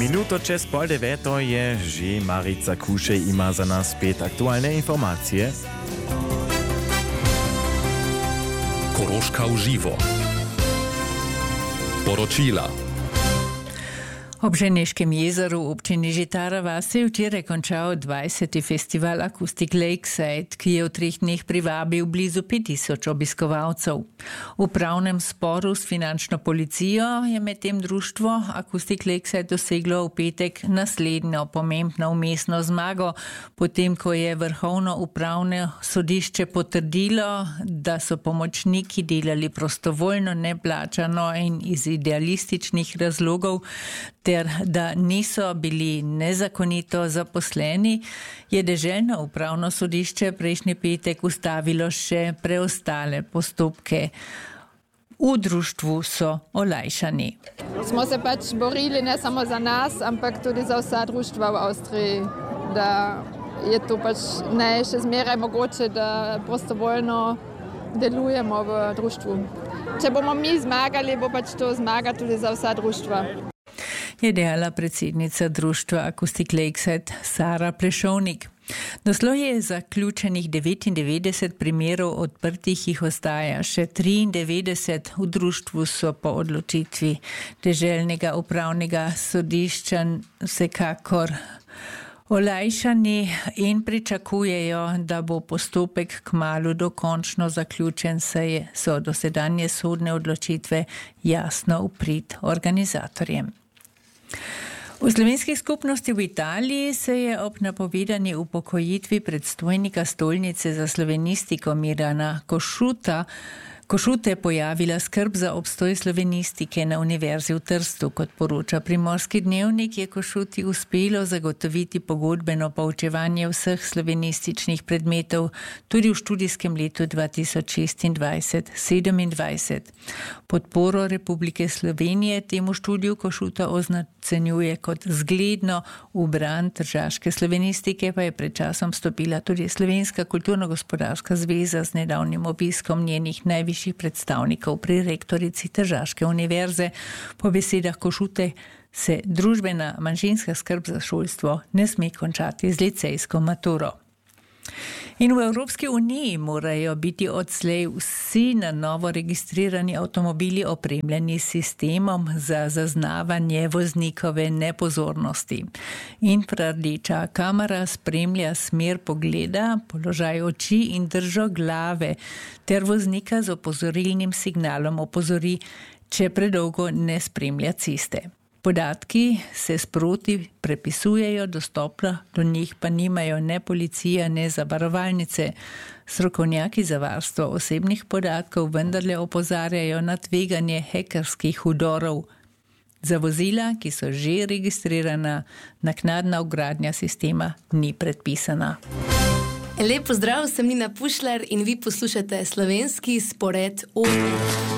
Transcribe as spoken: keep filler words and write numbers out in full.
Minuto čez pol deveto je že Marica Kušej ima za nas spet aktualne informacije. Koroška v živo. Poročila. Ob Ženeškem jezeru v občini Žitara vasi je včeraj končal dvajseti festival Acoustic Lakeside, ki je v treh dneh privabil blizu pet tisoč obiskovalcev. V pravnem sporu s finančno policijo je medtem društvo Acoustic Lakeside doseglo v petek naslednjo pomembno vmesno zmago, potem ko je Vrhovno upravno sodišče potrdilo, da so pomočniki delali prostovoljno, neplačano in iz idealističnih razlogov, ter da niso bili nezakonito zaposleni, je deželno upravno sodišče prejšnji petek ustavilo še preostale postopke. V društvu so olajšani. Smo se pač borili ne samo za nas, ampak tudi za vsa društva v Avstriji, da je to pač ne še zmeraj mogoče, da prostovoljno delujemo v društvu. Če bomo mi zmagali, bo pač to zmaga tudi za vsa društva. Je dejala predsednica društva Acoustic Lakeside Sara Plešovnik. Doslej je zaključenih devetindevetdeset primerov, odprtih jih ostaja še triindevetdeset. V društvu so po odločitvi deželnega upravnega sodišča vsekakor olajšani in pričakujejo, da bo postopek kmalu dokončno zaključen, saj so dosedanje sodne odločitve jasno v prid organizatorjem. V slovenskih skupnosti v Italiji se je ob napovedani upokojitvi predstojnika stolnice za slovenistiko Mirana Košuta Košute pojavila skrb za obstoj slovenistike na Univerzi v Trstu. Kot poroča Primorski dnevnik, je Košuti uspelo zagotoviti pogodbeno poučevanje vseh slovenističnih predmetov tudi v študijskem letu dva tisoč šestindvajset sedemindvajset. Podporo Republike Slovenije temu študiju Košuta ocenjuje kot zgledno. V bran tržaške slovenistike pa je pred časom stopila tudi Slovenska kulturno-gospodarska zveza z nedavnim obiskom njenih najvišjih predstavnikov pri rektorici Tržaške univerze. Po besedah Košute se družbena manjšinska skrb za šolstvo ne sme končati z licejsko maturo. In v Evropski uniji morajo biti odslej vsi na novo registrirani avtomobili opremljeni s sistemom za zaznavanje voznikove nepozornosti. Infrardeča kamera spremlja smer pogleda, položaj oči in držo glave, ter voznika z opozorilnim signalom opozori, če predolgo ne spremlja ceste. Podatki se sproti prepisujejo, dostopla do njih pa nimajo ne policija, ne zavarovalnice. Strokovnjaki za varstvo osebnih podatkov vendarle opozarjajo na tveganje hekerskih vdorov. Za vozila, ki so že registrirana, naknadna vgradnja sistema ni predpisana. Lep pozdrav, sem Nina Pušlar in vi poslušate slovenski spored o...